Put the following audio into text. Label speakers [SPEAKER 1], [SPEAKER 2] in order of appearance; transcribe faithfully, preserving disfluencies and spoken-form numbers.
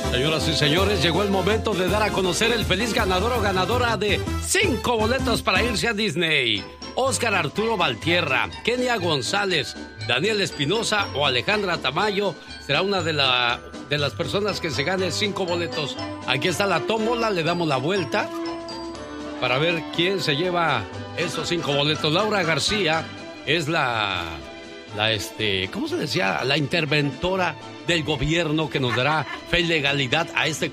[SPEAKER 1] Señoras y señores, llegó el momento de dar a conocer el feliz ganador o ganadora de cinco boletos para irse a Disney. Óscar Arturo Valtierra, Kenia González, Daniel Espinosa o Alejandra Tamayo será una de, la, de las personas que se gane cinco boletos. Aquí está la tómbola, le damos la vuelta para ver quién se lleva esos cinco boletos. Laura García es la, la este, ¿cómo se decía? La interventora del gobierno que nos dará fe y legalidad a este